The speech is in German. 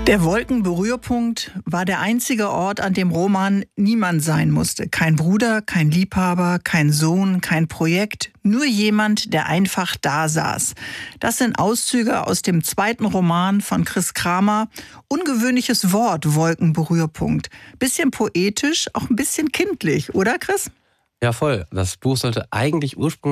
Der Wolkenberührpunkt war der einzige Ort, an dem Roman niemand sein musste. Kein Bruder, kein Liebhaber, kein Sohn, kein Projekt, nur jemand, der einfach da saß. Das sind Auszüge aus dem zweiten Roman von Chris Kramer. Ungewöhnliches Wort, Wolkenberührpunkt. Bisschen poetisch, auch ein bisschen kindlich, oder Chris? Ja, voll. Das Buch sollte eigentlich ursprünglich